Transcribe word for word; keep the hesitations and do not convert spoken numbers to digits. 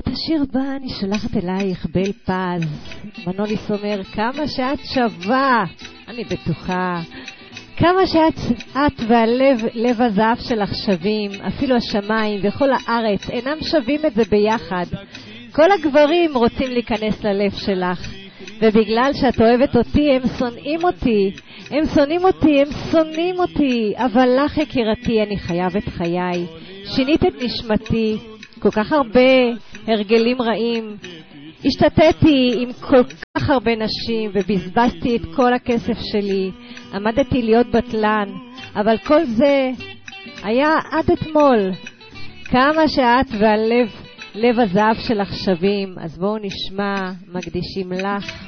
את השיר הבא אני שולחת אלייך, בל פז. מנוליס אומר, כמה שאת שווה, אני בטוחה. כמה שאת את והלב, לב הזהב שלך שווים, אפילו השמיים וכל הארץ אינם שווים את זה ביחד. כל הגברים רוצים להיכנס ללב שלך, ובגלל שאת אוהבת אותי הם שונאים אותי, הם שונאים אותי, הם שונאים אותי, אבל לך יקירתי אני חייב את חיי, שינית את נשמתי, כל כך הרבה הרגלים רעים, השתתתי עם כל כך הרבה נשים ובזבזתי את כל הכסף שלי, עמדתי להיות בטלן, אבל כל זה היה עד אתמול. כמה שאת והלב, לב הזהב שלך שווים, אז בואו נשמע, מקדישים לך.